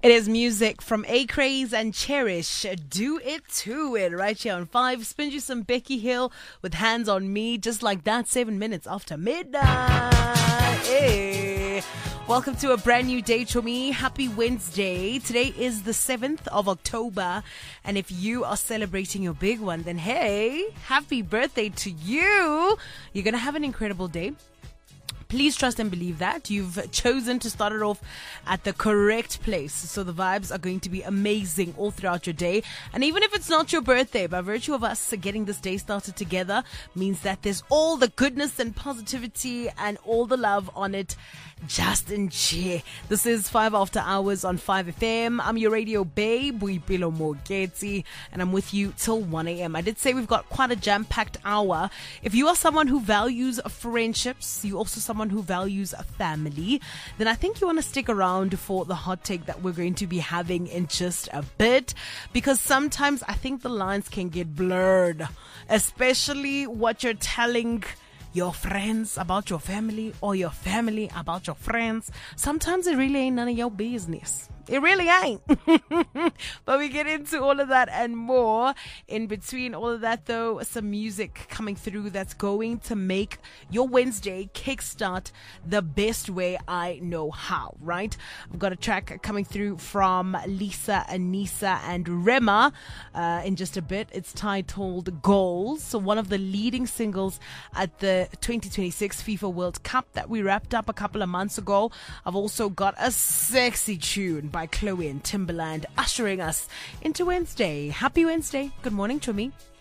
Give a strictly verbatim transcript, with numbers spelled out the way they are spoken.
It is music from A-Craze and Cherish. Do it to it right here on five. Spin you some Becky Hill with Hands on Me, just like that, seven minutes after midnight. Hey. Welcome to a brand new day to me. Happy Wednesday. Today is the seventh of October. And if you are celebrating your big one, then hey, happy birthday to you. You're going to have an incredible day. Please trust and believe that. You've chosen to start it off at the correct place. So the vibes are going to be amazing all throughout your day. And even if it's not your birthday, by virtue of us getting this day started together, means that there's all the goodness and positivity and all the love on it. Just enjoy. This is five After Hours on five F M. I'm your radio babe, Boipelo Mogeti, and I'm with you till one a.m. I did say we've got quite a jam-packed hour. If you are someone who values friendships, you also someone who values family, then I think you want to stick around for the hot take that we're going to be having in just a bit, because sometimes I think the lines can get blurred, especially what you're telling your friends about your family or your family about your friends. Sometimes it really ain't none of your business. It really ain't. But we get into all of that and more. In between all of that, though, some music coming through that's going to make your Wednesday kickstart the best way I know how, right? I've got a track coming through from Lisa, Anissa, and Rema uh, in just a bit. It's titled Goals. So one of the leading singles at the twenty twenty-six FIFA World Cup that we wrapped up a couple of months ago. I've also got a sexy tune by Chloe and Timberland ushering us into Wednesday. Happy Wednesday. Good morning to me.